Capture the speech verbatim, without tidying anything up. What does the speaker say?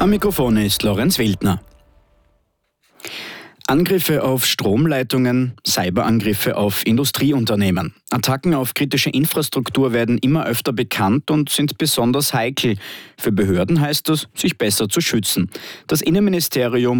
Am Mikrofon ist Lorenz Wildner. Angriffe auf Stromleitungen, Cyberangriffe auf Industrieunternehmen. Attacken auf kritische Infrastruktur werden immer öfter bekannt und sind besonders heikel. Für Behörden heißt das, sich besser zu schützen. Das Innenministerium